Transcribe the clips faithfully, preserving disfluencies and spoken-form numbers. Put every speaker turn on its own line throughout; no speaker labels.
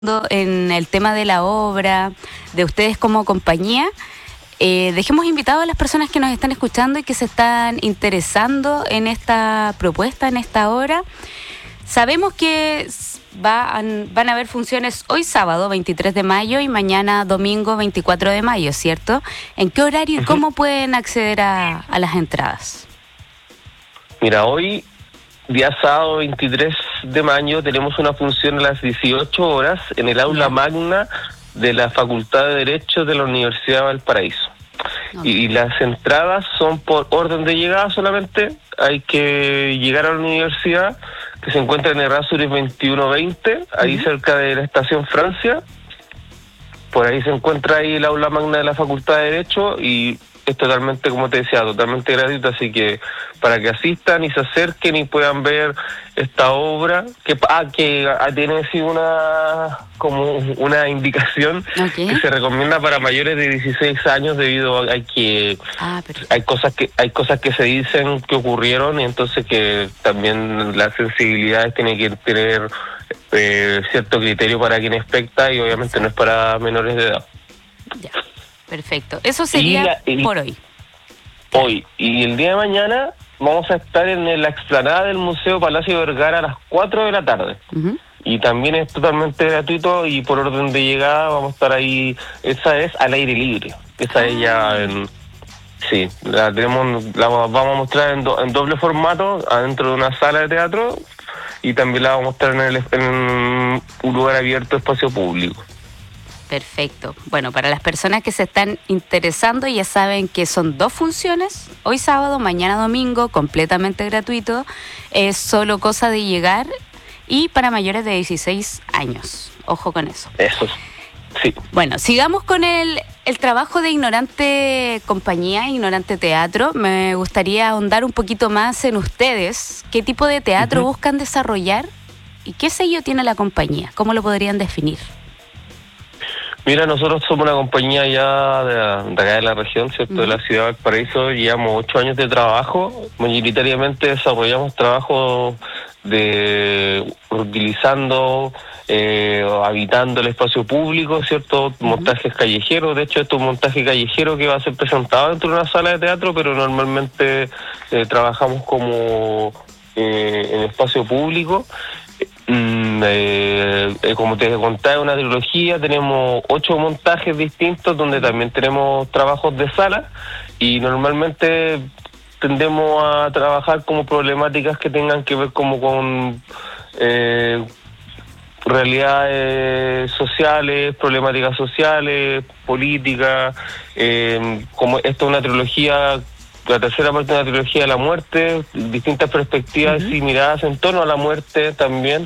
en el tema de la obra, de ustedes como compañía, eh, dejemos invitados a las personas que nos están escuchando y que se están interesando en esta propuesta, en esta obra. Sabemos que van, van a haber funciones hoy sábado veintitrés de mayo y mañana domingo veinticuatro de mayo, ¿cierto? ¿En qué horario y cómo pueden acceder a, a las entradas?
Mira, hoy, día sábado veintitrés de mayo, tenemos una función a las dieciocho horas en el aula magna de la Facultad de Derecho de la Universidad de Valparaíso. Okay. Y, y las entradas son por orden de llegada solamente. Hay que llegar a la universidad, que se encuentra en Errázuriz veintiuno veinte, ahí uh-huh. cerca de la Estación Francia. Por ahí se encuentra ahí el aula magna de la Facultad de Derecho y es totalmente, como te decía, totalmente gratuito, así que para que asistan y se acerquen y puedan ver esta obra, que ah, que tiene sí una como una indicación okay. que se recomienda para mayores de dieciséis años debido a que ah, hay cosas que hay cosas que se dicen que ocurrieron y entonces que también las sensibilidades tienen que tener eh, cierto criterio para quien especta y obviamente no es para menores de edad.
Ya. Perfecto. Eso sería y la, y, por hoy.
Hoy. Y el día de mañana vamos a estar en la explanada del Museo Palacio Vergara a las cuatro de la tarde. Uh-huh. Y también es totalmente gratuito y por orden de llegada vamos a estar ahí. Esa es al aire libre. Esa ah. es ya en... Sí, la tenemos, la vamos a mostrar en, do, en doble formato, adentro de una sala de teatro y también la vamos a mostrar en, el, en un lugar abierto, espacio público.
Perfecto. Bueno, para las personas que se están interesando, ya saben que son dos funciones, hoy sábado, mañana domingo, completamente gratuito, es solo cosa de llegar y para mayores de dieciséis años. Ojo con eso.
Eso, sí.
Bueno, sigamos con el, el trabajo de Ignorante Compañía, Ignorante Teatro. Me gustaría ahondar un poquito más en ustedes. ¿Qué tipo de teatro uh-huh. buscan desarrollar y qué sello tiene la compañía? ¿Cómo lo podrían definir?
Mira, nosotros somos una compañía ya de, de acá de la región, ¿cierto? Uh-huh. De la ciudad de Valparaíso. Llevamos ocho años de trabajo. Mayoritariamente desarrollamos trabajo de utilizando, eh, habitando el espacio público, ¿cierto? Uh-huh. Montajes callejeros. De hecho, esto es un montaje callejero que va a ser presentado dentro de una sala de teatro, pero normalmente eh, trabajamos como eh, en espacio público. Mm, eh, eh, como te contaba, es una trilogía, tenemos ocho montajes distintos donde también tenemos trabajos de sala y normalmente tendemos a trabajar como problemáticas que tengan que ver como con eh, realidades sociales, problemáticas sociales, políticas, eh, como esto es una trilogía. La tercera parte de la trilogía de la muerte, distintas perspectivas uh-huh. y miradas en torno a la muerte también.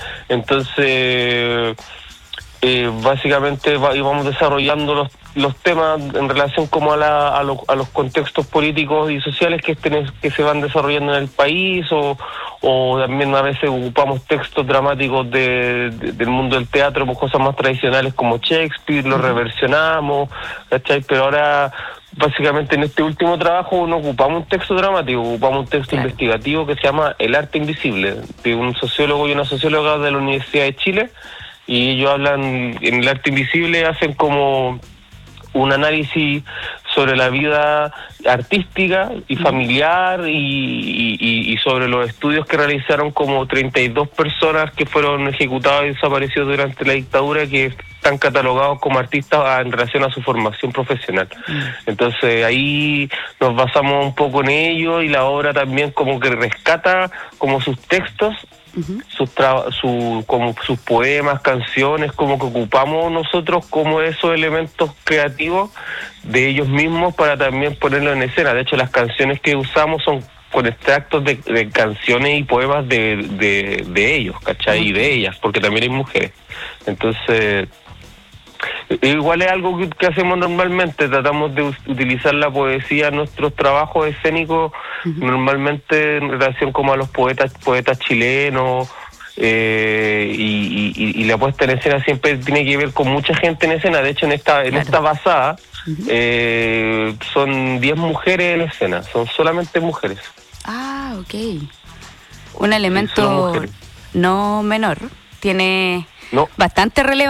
Entonces, eh, básicamente va, vamos desarrollando los, los temas en relación como a, la, a, lo, a los contextos políticos y sociales que, estén, que se van desarrollando en el país o, o también a veces ocupamos textos dramáticos de, de, del mundo del teatro, pues cosas más tradicionales como Shakespeare, los uh-huh. reversionamos, ¿cachai? Pero ahora... Básicamente en este último trabajo no ocupamos un texto dramático, ocupamos un texto claro. investigativo que se llama El arte invisible, de un sociólogo y una socióloga de la Universidad de Chile, y ellos hablan, en El arte invisible hacen como un análisis sobre la vida artística y familiar y, y, y sobre los estudios que realizaron como treinta y dos personas que fueron ejecutadas y desaparecidas durante la dictadura que están catalogados como artistas en relación a su formación profesional. Entonces ahí nos basamos un poco en ello y la obra también como que rescata como sus textos, Uh-huh. sus tra- su, como sus poemas, canciones, como que ocupamos nosotros como esos elementos creativos de ellos mismos para también ponerlo en escena. De hecho, las canciones que usamos son con extractos de, de canciones y poemas de, de, de ellos, ¿cachai? Uh-huh. Y de ellas, porque también hay mujeres. Entonces... Igual es algo que, que hacemos normalmente, tratamos de utilizar la poesía en nuestros trabajos escénicos, uh-huh. normalmente en relación como a los poetas poetas chilenos, eh, y, y, y la puesta en escena siempre tiene que ver con mucha gente en escena. De hecho, en esta en claro. esta basada uh-huh. eh, son diez mujeres en escena, son solamente mujeres.
Ah, ok. Un elemento no menor, tiene...
No.
bastante relevante.